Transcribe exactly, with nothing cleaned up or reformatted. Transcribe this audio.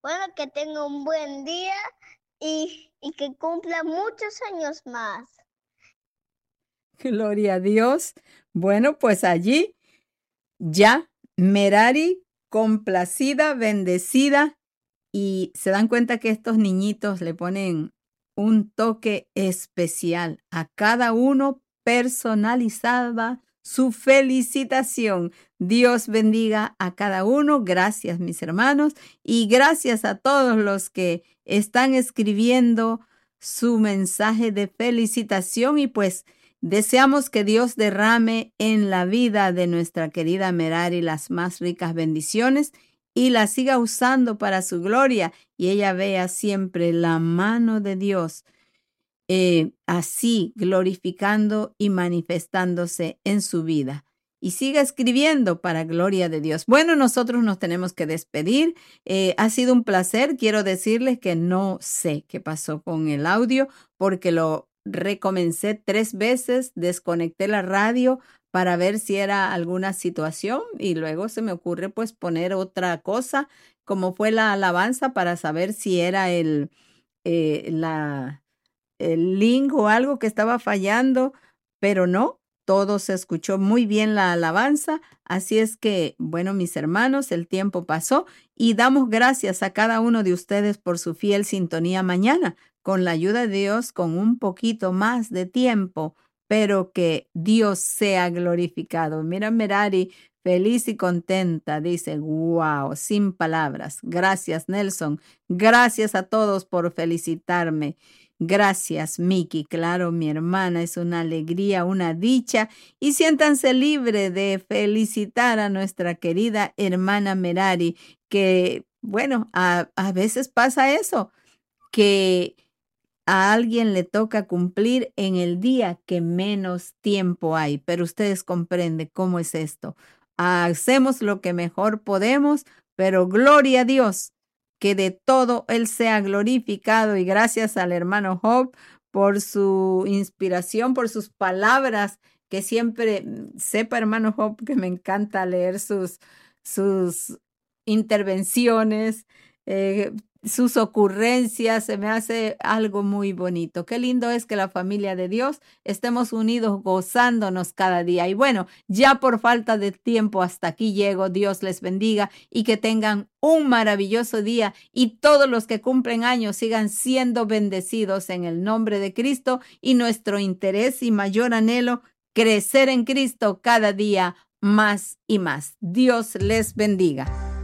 Bueno, que tenga un buen día y, y que cumpla muchos años más. Gloria a Dios. Bueno, pues allí ya Merari complacida, bendecida, y se dan cuenta que estos niñitos le ponen un toque especial a cada uno, personalizada su felicitación. Dios bendiga a cada uno. Gracias, mis hermanos, y gracias a todos los que están escribiendo su mensaje de felicitación. Y pues deseamos que Dios derrame en la vida de nuestra querida Merari las más ricas bendiciones y la siga usando para su gloria, y ella vea siempre la mano de Dios eh, así glorificando y manifestándose en su vida. Y siga escribiendo para gloria de Dios. Bueno, nosotros nos tenemos que despedir. Eh, ha sido un placer. Quiero decirles que no sé qué pasó con el audio porque lo recomencé tres veces, desconecté la radio para ver si era alguna situación y luego se me ocurre pues poner otra cosa como fue la alabanza para saber si era el, eh, la el link o algo que estaba fallando, pero no, todo se escuchó muy bien la alabanza. Así es que, bueno, mis hermanos, el tiempo pasó y damos gracias a cada uno de ustedes por su fiel sintonía mañana. Con la ayuda de Dios, con un poquito más de tiempo, pero que Dios sea glorificado. Mira, Merari, feliz y contenta, dice, wow, sin palabras. Gracias, Nelson. Gracias a todos por felicitarme. Gracias, Miki. Claro, mi hermana, es una alegría, una dicha. Y siéntanse libre de felicitar a nuestra querida hermana Merari, que, bueno, a, a veces pasa eso, que a alguien le toca cumplir en el día que menos tiempo hay, pero ustedes comprenden cómo es esto. Hacemos lo que mejor podemos, pero gloria a Dios, que de todo Él sea glorificado, y gracias al hermano Job por su inspiración, por sus palabras, que siempre sepa, hermano Job, que me encanta leer sus, sus intervenciones. Eh, sus ocurrencias, se me hace algo muy bonito. Qué lindo es que la familia de Dios estemos unidos gozándonos cada día. Y bueno, ya por falta de tiempo hasta aquí llego. Dios les bendiga y que tengan un maravilloso día, y todos los que cumplen años sigan siendo bendecidos en el nombre de Cristo, y nuestro interés y mayor anhelo, crecer en Cristo cada día más y más. Dios les bendiga.